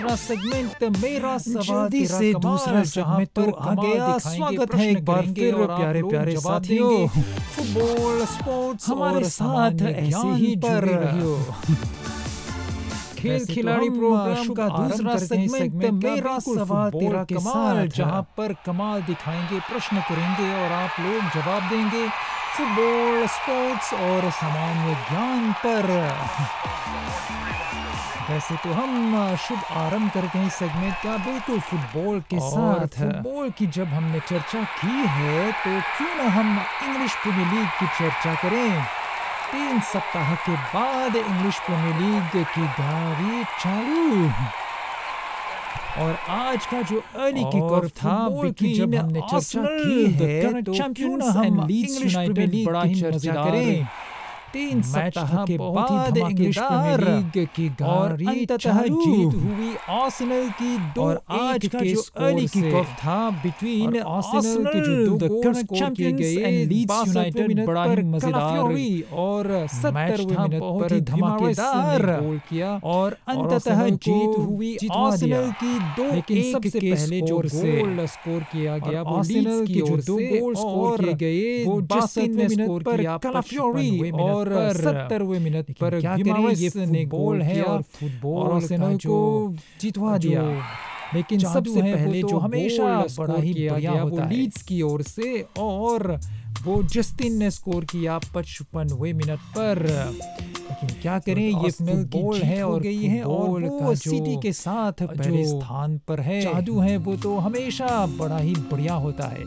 दूसरा सेगमेंट मेरा सवाल जल्दी तेरा से कमाल, दूसरा जहां सेगमेंट तो पर आ कमाल गया। दिखाएंगे, स्वागत है प्रश्न एक बार करेंगे फिर और आप प्यारे लोग प्यारे जवाब साथियों। देंगे। फुटबॉल, स्पोर्ट्स हमारे और साथ सामान्य ऐसे ज्ञान ही पर जुड़े रहियो। खेल वैसे तो खिलाड़ी हम प्रोग्राम शुभ का आरंभ दूसरा करते हैं इस सेगमेंट segment का मेरा बिल्कुल सवाल फुटबॉल तेरा के कमाल, साथ। जहां पर कमाल दिखाएंगे, प्रश्न करेंगे और आप लोग जवाब देंगे। फुटबॉल, स्पोर्ट्स और सामान्य ज्ञान पर। वैसे तो हम शुभ आरंभ करते हैं इस सेगमेंट का बिल्कुल फुटबॉल के और साथ। फुटबॉल की जब हमने चर्चा की है तो क्यों ना हम इंग्लिश प्रीमियर लीग की चर्चा करें। 3 सप्ताह के बाद इंग्लिश प्रीमियर लीग की गाड़ी चालू। और आज का जो अर्ली और किकऑफ था फुटबॉल की बिटवीन जब हमने चर्चा आर्सेनल की द है करंट तो चैंपियंस क्यों ना एंड हम Leeds English United premiere league बड़ा की ही चर्चा मजेदार करें। 3 मैच सप्ताह था के बहुत ही बाद इंग्लिश प्रीमियर धमाकेदार लीग की और गाड़ी अंततः चालू जीत हुई आर्सेनल की 2-1 और आज का के जो स्कोर अर्ली से। किकऑफ था बिटवीन और आर्सेनल के जो 2 द गोल करंट स्कोर किए चैंपियंस गए एंड लीड्स 62वें यूनाइटेड मिनट बड़ा पर ही मजेदार कलाफियोरी और मैच 70वें था मिनट बहुत पर ही गिमारेस ने धमाकेदार गोल किया और अंततः आर्सेनल को जीत हुई जितवा आर्सेनल दिया। की 2-1 लेकिन सबसे के पहले जो स्कोर से। गोल स्कोर किया गया वो आर्सेनल लीड्स की की जो ओर 2 से गोल स्कोर और किए गए वो 62वें जस्टिन ने मिनट स्कोर पर किया कलाफियोरी 55वें मिनट और पर 70वें मिनट लेकिन पर क्या करें, गिमारेस ये ने फुटबॉल गोल है किया और और फुटबॉल आर्सेनल का को जो जितवा दिया। लेकिन जादू सबसे है वो पहले तो जो हमेशा हमेशा बड़ा बड़ा ही ही बढ़िया बढ़िया वो होता है। लीड्स की ओर से और वो जस्टिन ने स्कोर किया 55वें मिनट पर। लेकिन क्या करें, ये आर्सेनल की फुटबॉल जीत है हो और गई है और फुटबॉल वो का सिटी के साथ पहले जो स्थान पर है। जादू है वो तो हमेशा बड़ा ही बढ़िया होता है।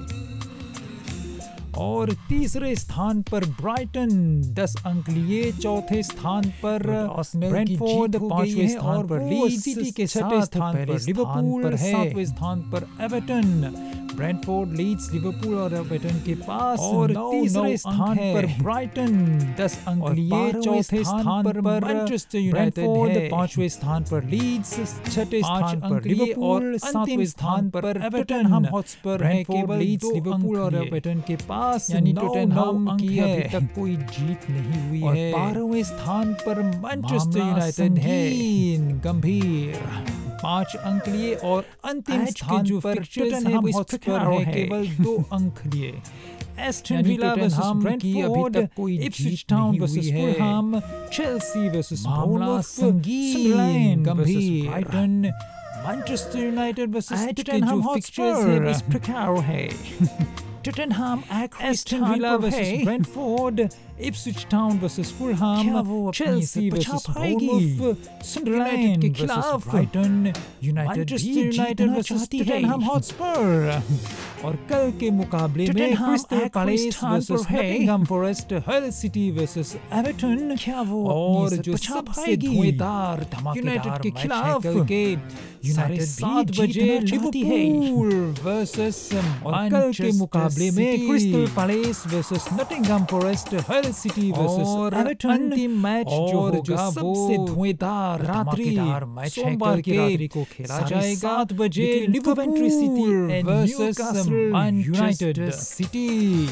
और तीसरे स्थान पर ब्राइटन 10 अंक लिए, चौथे स्थान पर आर्सेनल की ब्रेंटफोर्ड जीत हो गई 5वें है स्थान और पर वो लीड्स, सिटी के छठे साथ स्थान पहले पर स्थान लिवरपूल पर है। 7वें स्थान पर एवर्टन। ब्रेंटफोर्ड, लीड्स, लिवरपूल और एवर्टन के पास और 9 तीसरे स्थान है। पर ब्राइटन 10 अंक और लिए, 12वें चौथे स्थान पर मैनचेस्टर यूनाइटेड ब्रेंटफोर्ड, है। 5वें स्थान पर लीड्स, छठे 5 स्थान अंक पर लिए लिवरपूल और और अंतिम 7वें स्थान पर एवर्टन। टोटनहम हॉटस्पर है ब्रेंटफोर्ड, केवल लीड्स, 2 लिवरपूल अंक और लिए। एवर्टन के पास यानी यानी टोटनहम टोटनहम की है। अभी तक कोई जीत नहीं हुई और है। 12वें स्थान पर मैनचेस्टर मामला यूनाइटेड है। संगीन, गंभीर। 5 अंक लिए और अंतिम आज के स्थान जो पर fixtures हैं टोटनहम वो इस हॉटस्पर प्रकार है है। केवल 2 अंक लिए। एस्टन यानी विला वर्सेस टोटनहम की अभी ब्रेंटफोर्ड, तक कोई इप्सविच जीत टाउन नहीं वर्सेस हुई है। फुलहैम, चेल्सी वर्सेस मामला बोurnemouth, संगीन, सनडरलैंड वर्सेस गंभीर। ब्राइटन, मैनचेस्टर यूनाइटेड वर्सेस आज के टोटनहम जो हॉटस्पर fixtures हैं वो इस इस प्रकार है। टोटनहम आखिरी एस्टन स्थान विला पर वर्सेस है। ब्रेंटफोर्ड, इप्सविच टाउन वर्सेस क्या फुलहैम, वो अपनी चेल्सी इज्जत वर्सेस बचा पाएगी? बोurnemouth, सनडरलैंड के के खिलाफ खिलाफ ब्राइटन, यूनाइटेड मैनचेस्टर भी यूनाइटेड जीतना वर्सेस चाहती है। Tottenham Hotspur. और कल के मुकाबले में टोटनहम क्रिस्टल आखिरी पैलेस स्थान वर्सेस पर है। नॉटिंघम फॉरेस्ट, हल सिटी वर्सेस एवर्टन क्या वो अपनी और इज्जत जो बचा सबसे पाएगी? धुएंधार धमाकेदार यूनाइटेड के मैच है खिलाफ कल के यूनाइटेड भी 7:30 बजे जीतना चाहती है। लिवरपूल वर्सेस और कल के मुकाबले में crystal palace versus Nottingham forest, हल सिटी वर्सेस और एवर्टन अंतिम मैच जो और होगा सबसे वो धुएंधार रात्रि धमाकेदार मैच है सोमवार कल की के रात्रि को खेला जाएगा 7:30 बजे between Coventry City and versus Newcastle Manchester United। City.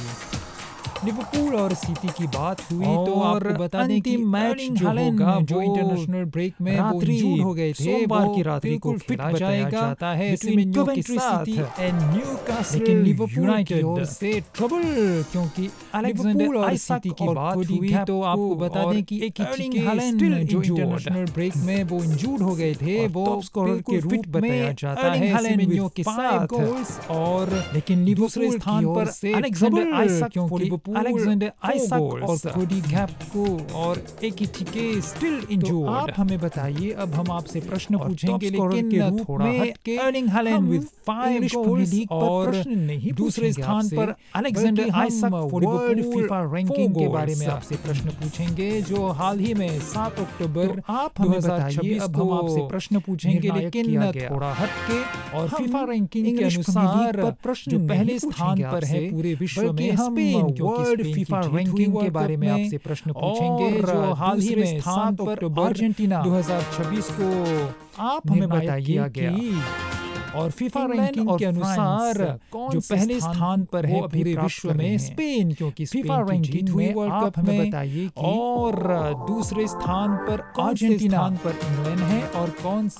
Liverpool और सिटी की बात हुई तो और आपको बता दें कि अंतिम मैच अर्लिंग जो हालैंड होगा जो वो इंटरनेशनल ब्रेक में वो रात्रि इंजूर्ड हो गए थे, सोमवार वो की रात्रि को बिल्कुल फिट खेला बताया जाएगा जाता है between सेमेन्यो के Coventry साथ। City and Newcastle लेकिन लिवरपूल United। की ओर से ट्रबल, क्योंकि Alexander लिवरपूल और Isak सिटी की और बात Cody हुई तो Gakpo आपको बता और दें कि एक ही अर्लिंग के हालैंड still जो injured। इंटरनेशनल ब्रेक में वो इंजूर्ड हो गए थे, और वो top scorer बिल्कुल के फिट रूप में बताया जाता अर्लिंग है हालैंड सेमेन्यो with के 5 साथ। goals। और लेकिन दूसरे लिवरपूल स्थान की पर ओर से Alexander ट्रबल, Isak for क्योंकि Liverpool, Alexander 4 Isak goals। और कोडी गैक्पो और एकिटिके स्टिल तो इंजूर्ड। आप हमें बताइए, अब हम आपसे प्रश्न और पूछेंगे top scorer लेकिन के रूप थोड़ा में हटके अर्लिंग हालैंड हम with 5 English goals premiere league पर और प्रश्न नहीं दूसरे पूछेंगे स्थान आपसे, पर Alexander बल्कि हम Isak for world Liverpool, FIFA 4 ranking के बारे में goals। आपसे प्रश्न पूछेंगे जो हाल ही में 7 अक्टूबर तो आप हमें बताइए, 2026 अब को हम आपसे प्रश्न पूछेंगे निर्णायक लेकिन किया गया। थोड़ा हटके और हम फीफा रैंकिंग के इंग्लिश प्रीमियर लीग अनुसार पर प्रश्न जो नहीं पहले पूछेंगे स्थान पर है आपसे, पूरे विश्व बल्कि में हम स्पेन, क्योंकि वर्ल्ड स्पेन की फीफा जीत हुई रैंकिंग वर्ल्ड के बारे कप में में आपसे प्रश्न पूछेंगे और जो हाल ही दूसरे में स्थान 7 पर अक्टूबर अर्जेंटीना 2026 को आप हमें निर्णायक बताइए किया गया। कि और फीफा इंग्लैंड रैंकिंग और के अनुसार फ्रांस कौन जो से पहले स्थान पर है वो अभी पूरे प्राप्त विश्व कर रहे में हैं। स्पेन, क्योंकि फीफा स्पेन की रैंकिंग जीत हुई में वर्ल्ड आप कप हमें में बताइए कि और दूसरे स्थान पर कौन से अर्जेंटीना स्थान पर इंग्लैंड है और कौन से